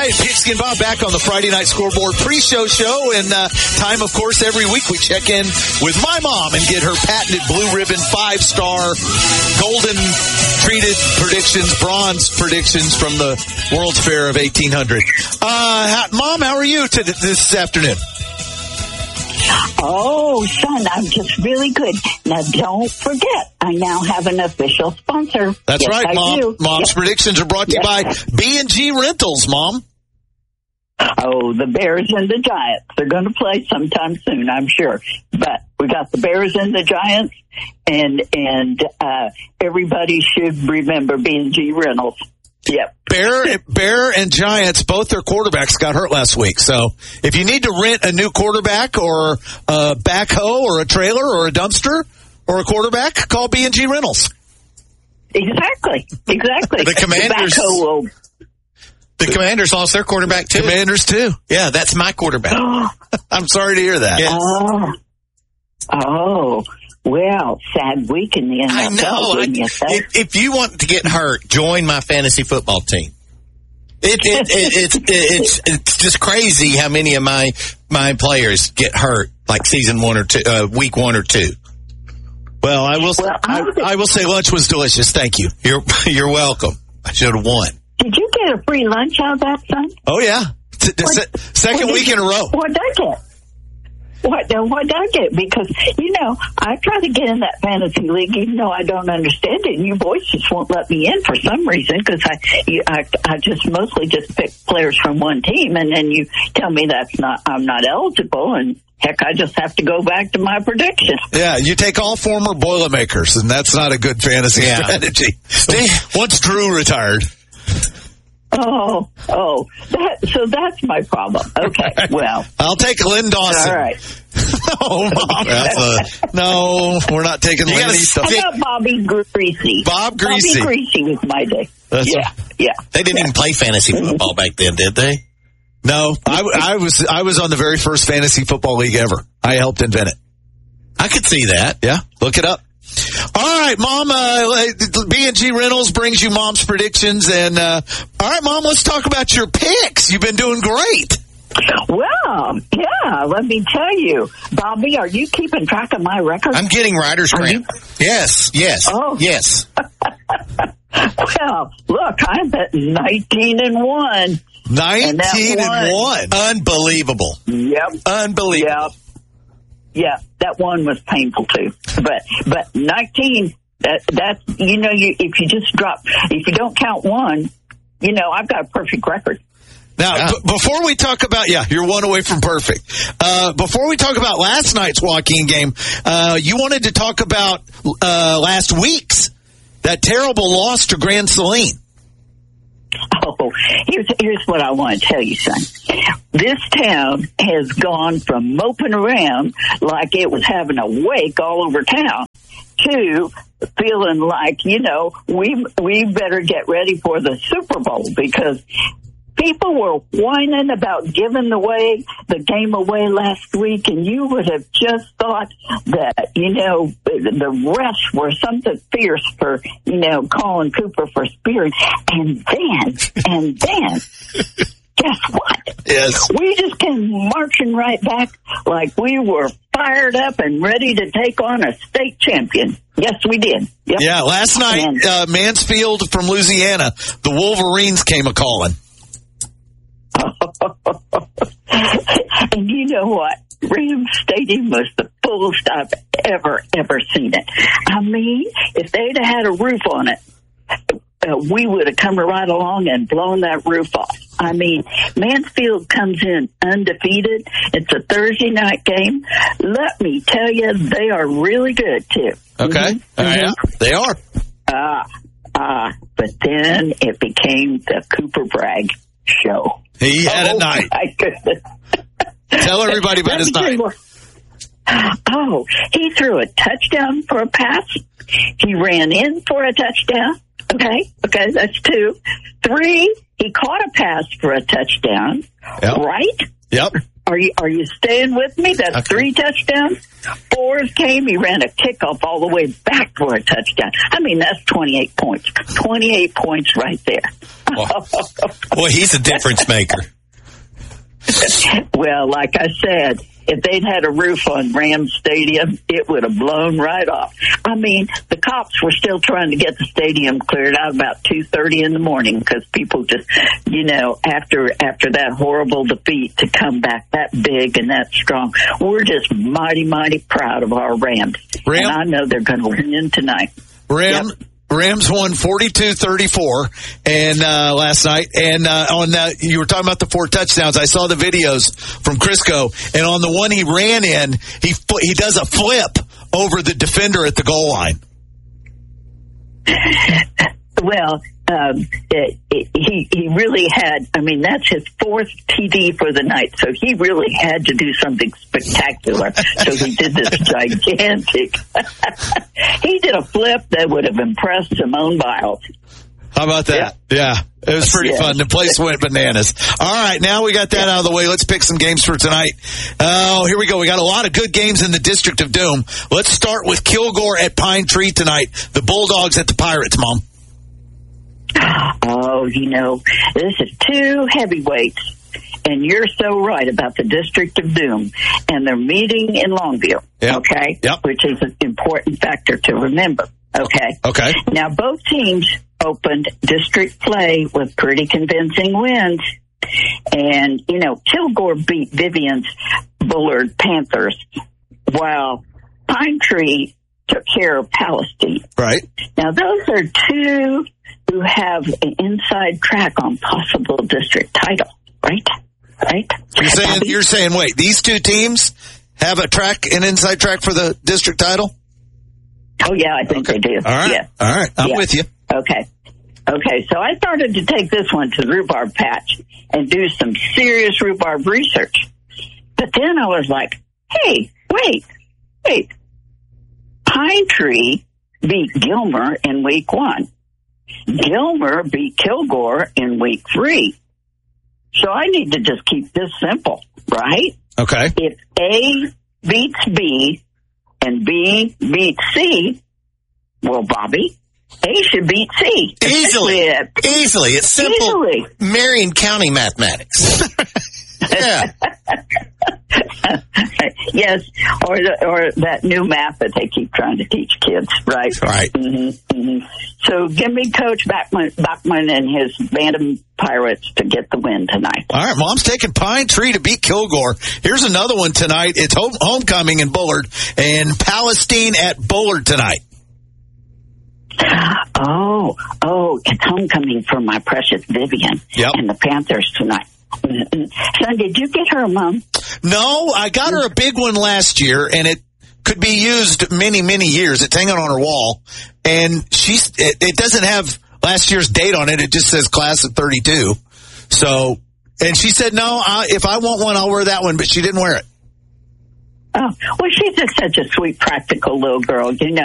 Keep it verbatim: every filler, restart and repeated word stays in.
right, Pigskin Bob back on the Friday Night Scoreboard pre-show show. And uh, time, of course, every week we check in with my mom and get her patented blue ribbon, five-star, golden-treated predictions, bronze predictions from the World's Fair of eighteen hundred. Uh, Mom, how are you to this afternoon? Oh, son, I'm just really good. Now, don't forget, I now have an official sponsor. That's yes, right, I Mom. do. Mom's yes. predictions are brought to you yes. by B and G Rentals, Mom. Oh, the Bears and the Giants. They're going to play sometime soon, I'm sure. But we got the Bears and the Giants, and and uh, everybody should remember B and G Rentals. Yep. Bear, Bear and Giants, both their quarterbacks got hurt last week. So if you need to rent a new quarterback or a backhoe or a trailer or a dumpster or a quarterback, call B and G Rentals. Exactly. Exactly. The Commanders. The backhoe will... The Commanders lost their quarterback, too. Commanders, too. Yeah, that's my quarterback. I'm sorry to hear that. Yes. Oh. Oh. Well, sad week in the N F L. I know. Wouldn't I, you say? if, if you want to get hurt, join my fantasy football team. It, it, it, it's it, it's it's just crazy how many of my my players get hurt, like season one or two, uh, week one or two. Well, I will. Well, I, I will say lunch was delicious. Thank you. You're you're welcome. I should have won. Did you get a free lunch out of that, son? Oh yeah, T- What- se- second what week did in a you- row. What did I get? What, uh, what did I get? Because, you know, I try to get in that fantasy league, even though I don't understand it, and you boys just won't let me in for some reason, because I, you, I, I just mostly just pick players from one team, and then you tell me that's not, I'm not eligible, and heck, I just have to go back to my prediction. Yeah, you take all former Boilermakers, and that's not a good fantasy Yeah. strategy. Once Drew retired. Oh, oh, that, so that's my problem. Okay, well. I'll take Lynn Dawson. All right. Oh, Mom. That's a, No, we're not taking You Lynn. gotta He's- How about Bobby Greasy? Bob Greasy. Bobby Greasy was my day. That's yeah, yeah. they didn't even play fantasy football back then, did they? No, I, I was I was on the very first fantasy football league ever. I helped invent it. I could see that. Yeah, look it up. All right, Mom, uh, B and G Rentals brings you Mom's predictions. And, uh, all right, Mom, let's talk about your picks. You've been doing great. Well, yeah, let me tell you. Bobby, are you keeping track of my record? I'm getting writer's Are cramp. Yes, yes, Oh. yes. Well, look, I'm at nineteen and one. nineteen and one. Unbelievable. Yep. Unbelievable. Yep. Yeah, that one was painful too. But but nineteen, that that's you know, you if you just drop, if you don't count one, you know, I've got a perfect record. Now, Yeah. b- before we talk about, yeah, you're one away from perfect. Uh, before we talk about last night's Joaquin game, uh, you wanted to talk about uh, last week's, that terrible loss to Grand Saline. Oh, here's here's what I want to tell you, son. This town has gone from moping around like it was having a wake all over town to feeling like, you know, we we better get ready for the Super Bowl, because people were whining about giving away the game away last week, and you would have just thought that, you know, the refs were something fierce for, you know, calling Cooper for spearing. And then, and then, guess what? Yes. We just came marching right back like we were fired up and ready to take on a state champion. Yes, we did. Yep. Yeah, last night, uh, Mansfield from Louisiana, the Wolverines came a-calling. And you know what? Ram Stadium was the fullest I've ever, ever seen it. I mean, if they'd have had a roof on it, uh, we would have come right along and blown that roof off. I mean, Mansfield comes in undefeated. It's a Thursday night game. Let me tell you, they are really good, too. Okay. Mm-hmm. Uh, yeah, they are. Ah, ah. But then it became the Cooper Bragg show. He had oh, a night. My goodness. Tell everybody about Let his me tell night. you what. Oh, he threw a touchdown for a pass. He ran in for a touchdown. Okay, okay, that's two. Three, he caught a pass for a touchdown. Yep. Right? Yep. Are you are you staying with me? That's Okay. three touchdowns. Fours came. He ran a kickoff all the way back for a touchdown. I mean, that's twenty-eight points. twenty-eight points right there. Well, well, he's a difference maker. Well, like I said, if they'd had a roof on Rams Stadium, it would have blown right off. I mean, the cops were still trying to get the stadium cleared out about two thirty in the morning because people just, you know, after after that horrible defeat to come back that big and that strong, we're just mighty, mighty proud of our Rams. Ram? And I know they're going to win tonight. Ram, Yep. Rams won forty-two thirty-four and uh, last night. And uh, on uh, you were talking about the four touchdowns. I saw the videos from Crisco, and on the one he ran in, he fl- he does a flip over the defender at the goal line. Well, um, it, it, he he really had. I mean, that's his fourth T D for the night, so he really had to do something spectacular. So he did this gigantic. He did a flip that would have impressed Simone Biles. How about that? Yeah, it was pretty Yeah. fun. The place went bananas. All right, now we got that out of the way. Let's pick some games for tonight. Oh, here we go. We got a lot of good games in the District of Doom. Let's start with Kilgore at Pine Tree tonight. The Bulldogs at the Pirates, Mom. Oh, you know, this is two heavyweights, and you're so right about the District of Doom, and they're meeting in Longview, Yep. okay? Yep. Which is an important factor to remember, okay? Okay. Now, both teams opened district play with pretty convincing wins, and, you know, Kilgore beat Vivian's Bullard Panthers, while Pine Tree took care of Palestine. Right. Now, those are two who have an inside track on possible district title, right? Right? You're saying, Bobby? you're saying, wait, these two teams have a track, an inside track for the district title? Oh, yeah, I think Okay. they do. All right. Yeah. All right. I'm Yeah. with you. Okay. Okay, so I started to take this one to the rhubarb patch and do some serious rhubarb research. But then I was like, hey, wait, wait. Pine Tree beat Gilmer in week one. Gilmer beat Kilgore in week three. So I need to just keep this simple, right? Okay. If A beats B and B beats C, well, Bobby, A should beat C. Easily. Yeah. Easily. It's simple Easily. Marion County mathematics. Yeah. Yes, or the, or that new math that they keep trying to teach kids, right? Right. Mm-hmm, mm-hmm. So give me Coach Bachman, Bachman and his Bantam Pirates to get the win tonight. All right, Mom's taking Pine Tree to beat Kilgore. Here's another one tonight. It's home, homecoming in Bullard and Palestine at Bullard tonight. Oh, oh, it's homecoming for my precious Vivian Yep. and the Panthers tonight. Mm-mm. Son, did you get her, Mom? No, I got her a big one last year, and it could be used many, many years. It's hanging on her wall, and she's it, it doesn't have last year's date on it. It just says class of thirty-two. So, and she said, no, I, if I want one, I'll wear that one, but she didn't wear it. Oh, well, she's just such a sweet, practical little girl, you know.